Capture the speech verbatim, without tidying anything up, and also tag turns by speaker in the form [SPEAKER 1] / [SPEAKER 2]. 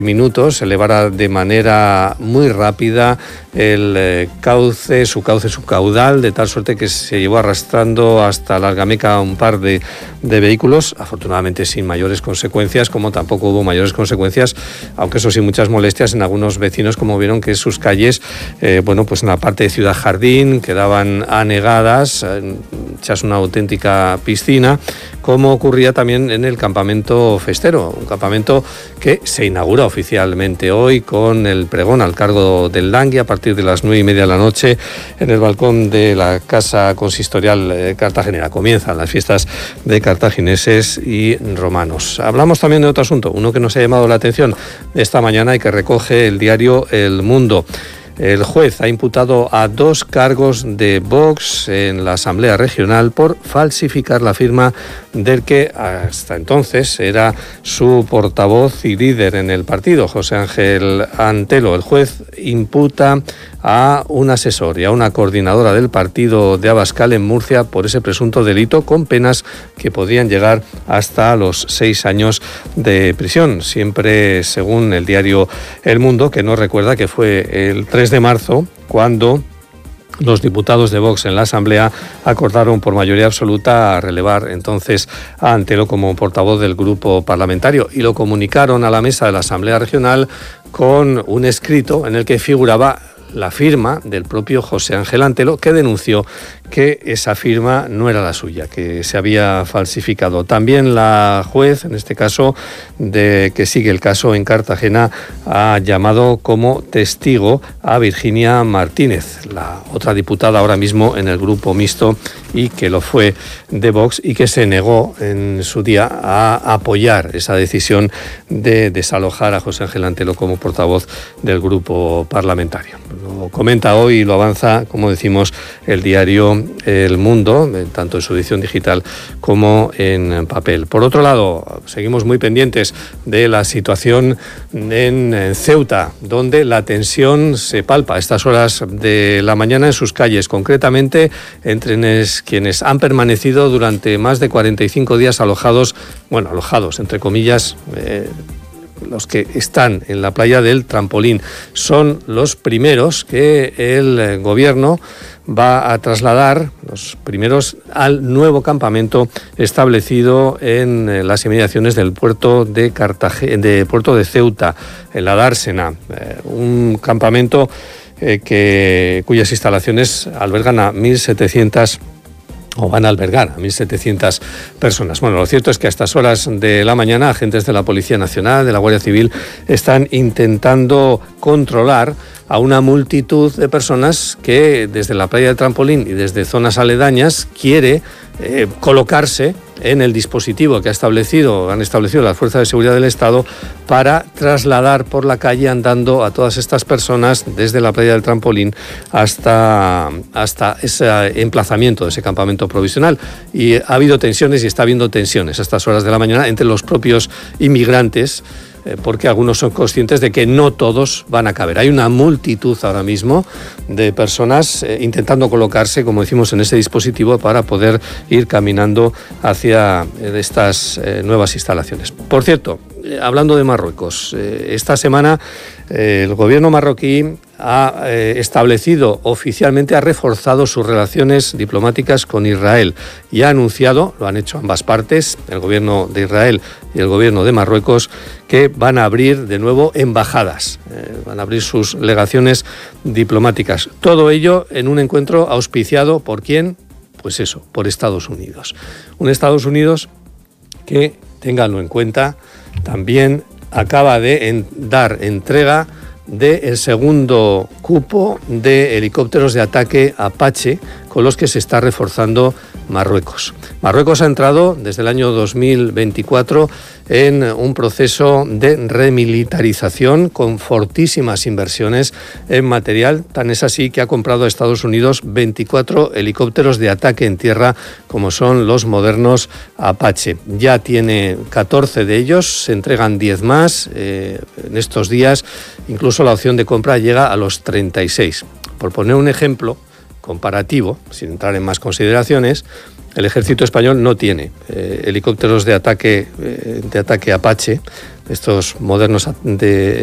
[SPEAKER 1] minutos elevara de manera muy rápida el eh, cauce, su cauce, su caudal, de tal suerte que se llevó arrastrando hasta Largameca un par de, de vehículos, afortunadamente sin mayores consecuencias, como tampoco hubo mayores consecuencias, aunque eso sí muchas molestias en algunos vecinos, como vieron que sus calles, eh, bueno, pues en la parte de Ciudad Jardín quedaban anegadas, eh, hechas una auténtica piscina, como ocurría también en el campamento festero, un campamento que se inaugura oficialmente hoy con el pregón al cargo del Langui a partir de las nueve y media de la noche en el balcón de la Casa Consistorial cartagenera. Comienzan las fiestas de cartagineses y romanos. Hablamos también de otro asunto, uno que nos ha llamado la atención esta mañana y que recoge el diario El Mundo. El juez ha imputado a dos cargos de Vox en la Asamblea Regional por falsificar la firma del que hasta entonces era su portavoz y líder en el partido, José Ángel Antelo. El juez imputa a un asesor y a una coordinadora del partido de Abascal en Murcia por ese presunto delito, con penas que podían llegar hasta los seis años de prisión, siempre según el diario El Mundo, que nos recuerda que fue el tres de marzo cuando los diputados de Vox en la Asamblea acordaron por mayoría absoluta a relevar entonces a Antelo como portavoz del grupo parlamentario y lo comunicaron a la mesa de la Asamblea Regional con un escrito en el que figuraba la firma del propio José Ángel Antelo, que denunció que esa firma no era la suya, que se había falsificado. También la juez, en este caso, de que sigue el caso en Cartagena, ha llamado como testigo a Virginia Martínez, la otra diputada ahora mismo en el grupo mixto y que lo fue de Vox y que se negó en su día a apoyar esa decisión de desalojar a José Ángel Antelo como portavoz del grupo parlamentario. Lo comenta hoy y lo avanza, como decimos, el diario El Mundo, tanto en su edición digital como en papel. Por otro lado, seguimos muy pendientes de la situación en Ceuta, donde la tensión se palpa a estas horas de la mañana en sus calles, concretamente entre quienes han permanecido durante más de cuarenta y cinco días alojados, bueno, alojados, entre comillas, eh, los que están en la playa del Trampolín. Son los primeros que el gobierno va a trasladar, los primeros, al nuevo campamento establecido en las inmediaciones del puerto de Cartagena, de puerto de Ceuta, en la Dársena, eh, un campamento eh, que cuyas instalaciones albergan a mil setecientas o van a albergar a mil setecientas personas. Bueno, lo cierto es que a estas horas de la mañana agentes de la Policía Nacional, de la Guardia Civil, están intentando controlar a una multitud de personas que desde la playa del Trampolín y desde zonas aledañas quiere eh, colocarse en el dispositivo que ha establecido, han establecido las fuerzas de seguridad del Estado para trasladar por la calle andando a todas estas personas desde la playa del Trampolín hasta, hasta ese emplazamiento de ese campamento provisional. Y ha habido tensiones y está habiendo tensiones a estas horas de la mañana entre los propios inmigrantes, porque algunos son conscientes de que no todos van a caber. Hay una multitud ahora mismo de personas eh, intentando colocarse, como decimos, en ese dispositivo para poder ir caminando hacia eh, estas eh, nuevas instalaciones. Por cierto, eh, hablando de Marruecos, eh, esta semana eh, el gobierno marroquí ha eh, establecido oficialmente, ha reforzado sus relaciones diplomáticas con Israel y ha anunciado, lo han hecho ambas partes, el gobierno de Israel y el gobierno de Marruecos, que van a abrir de nuevo embajadas, eh, van a abrir sus legaciones diplomáticas. Todo ello en un encuentro auspiciado ¿por quién? Pues eso, por Estados Unidos. Un Estados Unidos que, ténganlo en cuenta, también acaba de en, dar entrega del segundo cupo de helicópteros de ataque Apache con los que se está reforzando Marruecos. Marruecos ha entrado desde el año dos mil veinticuatro en un proceso de remilitarización con fortísimas inversiones en material. Tan es así que ha comprado a Estados Unidos veinticuatro helicópteros de ataque en tierra, como son los modernos Apache. Ya tiene catorce de ellos, se entregan diez más eh, en estos días. Incluso la opción de compra llega a los treinta y seis. Por poner un ejemplo, comparativo, sin entrar en más consideraciones, el ejército español no tiene eh, helicópteros de ataque, eh, de ataque Apache, estos modernos de